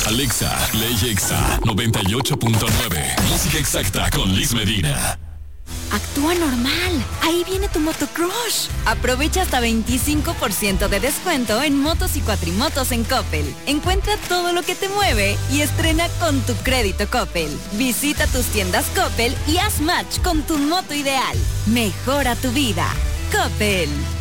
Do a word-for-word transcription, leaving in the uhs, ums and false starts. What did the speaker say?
Alexa, Play Exa noventa y ocho punto nueve. Música exacta con Liz Medina. Actúa normal. Ahí viene tu motocrush. Aprovecha hasta veinticinco por ciento de descuento en motos y cuatrimotos en Coppel. Encuentra todo lo que te mueve y estrena con tu crédito Coppel. Visita tus tiendas Coppel y haz match con tu moto ideal. Mejora tu vida. Coppel.